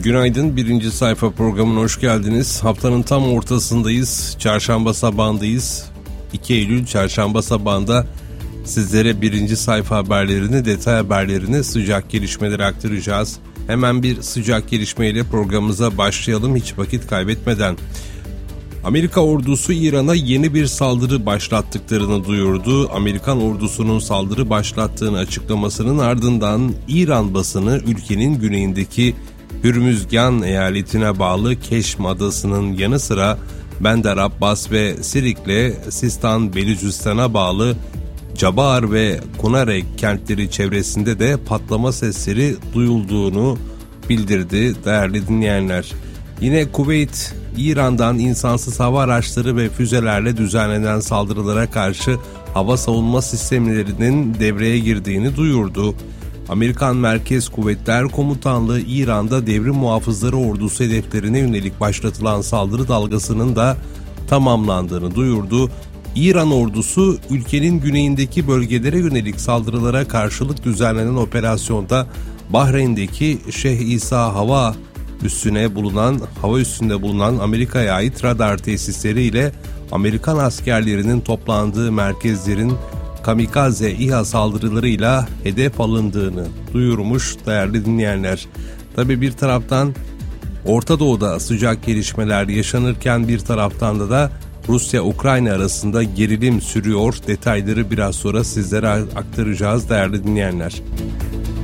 Günaydın, birinci sayfa programına hoş geldiniz. Haftanın tam ortasındayız, çarşamba sabahındayız. 2 Eylül çarşamba sabahında sizlere birinci sayfa haberlerini, detay haberlerini, sıcak gelişmeleri aktaracağız. Hemen bir sıcak gelişmeyle programımıza başlayalım hiç vakit kaybetmeden. Amerika ordusu İran'a yeni bir saldırı başlattıklarını duyurdu. Amerikan ordusunun saldırı başlattığını açıklamasının ardından İran basını ülkenin güneyindeki Hürmüzgan eyaletine bağlı Keşm adasının yanı sıra Bender Abbas ve Sirik'le Sistan Belucistan'a bağlı Cabar ve Kunarek kentleri çevresinde de patlama sesleri duyulduğunu bildirdi değerli dinleyenler. Yine Kuveyt, İran'dan insansız hava araçları ve füzelerle düzenlenen saldırılara karşı hava savunma sistemlerinin devreye girdiğini duyurdu. Amerikan Merkez Kuvvetler Komutanlığı İran'da devrim muhafızları ordusu hedeflerine yönelik başlatılan saldırı dalgasının da tamamlandığını duyurdu. İran ordusu ülkenin güneyindeki bölgelere yönelik saldırılara karşılık düzenlenen operasyonda Bahreyn'deki Şeyh İsa hava üssünde bulunan Amerika'ya ait radar tesisleri ile Amerikan askerlerinin toplandığı merkezlerin kamikaze İHA saldırılarıyla hedef alındığını duyurmuş değerli dinleyenler. Tabii bir taraftan Orta Doğu'da sıcak gelişmeler yaşanırken bir taraftan da Rusya-Ukrayna arasında gerilim sürüyor. Detayları biraz sonra sizlere aktaracağız değerli dinleyenler.